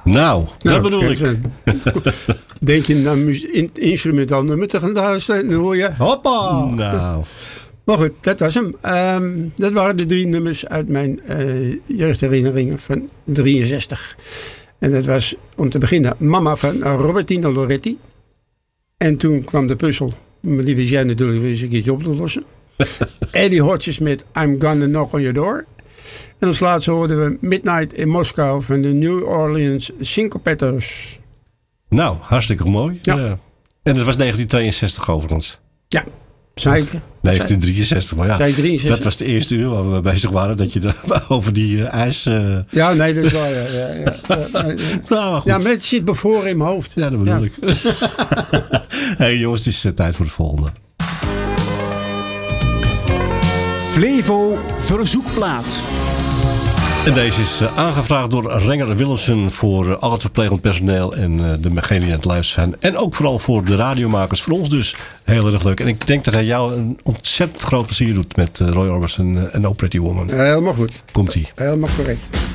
Nou, dat bedoel ik. Denk je naar instrumentaal nummer te gaan luisteren, dan hoor je hoppa. Nou. Maar goed, dat was hem. Dat waren de 3 nummers uit mijn jeugdherinneringen van 63. En dat was om te beginnen Mama van Robertino Loretti. En toen kwam de puzzel. Maar die wist jij natuurlijk weer eens een keertje op te lossen. Eddie Hodges met I'm Gonna Knock on Your Door. En als laatste hoorden we Midnight in Moskou van de New Orleans Syncopathers. Nou, hartstikke mooi. Ja. En het was 1962 overigens. Ja, zeker. 1963, maar ja, 63. dat was de eerste uur waar we bezig waren. Dat je over die ijs... Ja, nee, dat is waar. Nou, goed. Ja, maar het zit bevroren in mijn hoofd. Ja, dat bedoel ik. Hey jongens, het is tijd voor het volgende. Flevo Verzoekplaat. En deze is aangevraagd door Renger Willemsen voor al het verplegend personeel en degenen die aan het luisteren zijn. En ook vooral voor de radiomakers. Voor ons dus heel erg leuk. En ik denk dat hij jou een ontzettend groot plezier doet met Roy Orbison en No Pretty Woman. Helemaal goed. Komt-ie. Helemaal correct.